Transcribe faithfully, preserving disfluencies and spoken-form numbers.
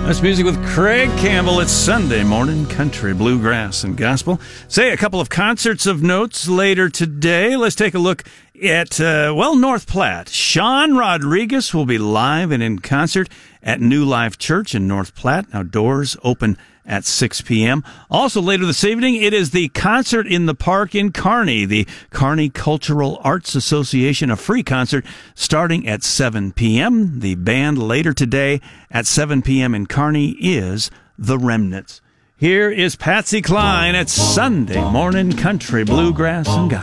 That's music with Craig Campbell. It's Sunday morning, country, bluegrass, and gospel. Say a couple of concerts of notes later today. Let's take a look at, uh, well, North Platte. Sean Rodriguez will be live and in concert at New Life Church in North Platte. Now, doors open at six p.m. Also later this evening, it is the Concert in the Park in Kearney, the Kearney Cultural Arts Association, a free concert starting at seven p.m. The band later today at seven p.m. in Kearney is The Remnants. Here is Patsy Cline at Sunday Morning Country, Bluegrass, and Gospel.